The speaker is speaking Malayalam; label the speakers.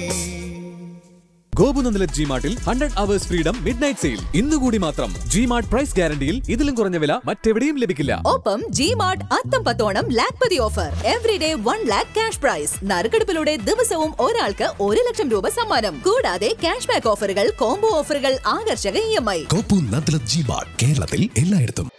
Speaker 1: ഗോപുനന്ദലത് ജിമാർട്ടിൽ 100 hours freedom midnight sale ഇന്നുകൂടി മാത്രം. ജിമാർട്ട് പ്രൈസ് ഗ്യാരണ്ടിയിൽ ഇതിലും കുറഞ്ഞ വില മറ്റെവിടെയും ലഭിക്കില്ല.
Speaker 2: ഒപ്പം ജിമാർട്ട് അത്തം പത്തോണം Lakhpati offer. Everyday 1 lakh cash prize. നറുക്കെടുപ്പിലൂടെ ദിവസവും ഒരാൾക്ക് 1 ലക്ഷം രൂപ സമ്മാനം. കൂടാതെ ക്യാഷ് ബാക്ക് ഓഫറുകൾ, കോംബോ ഓഫറുകൾ, ആകർഷക EMI.
Speaker 3: ഗോപുനന്ദലത് ജിമാർട്ട് കേരളത്തിൽ എല്ലായിടത്തും.